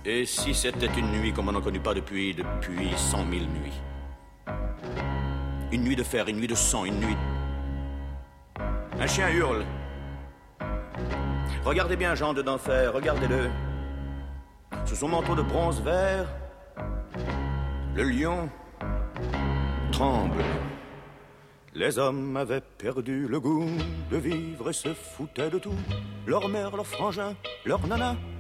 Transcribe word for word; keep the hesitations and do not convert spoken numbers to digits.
Et si c'était une nuit comme on n'en connaît pas depuis, depuis cent mille nuits? Une nuit de fer, une nuit de sang, une nuit... Un chien hurle. Regardez bien Jean de d'Enfer, regardez-le. Sous son manteau de bronze vert, le lion tremble. Les hommes avaient perdu le goût de vivre et se foutaient de tout. Leur mère, leur frangin, leur nana,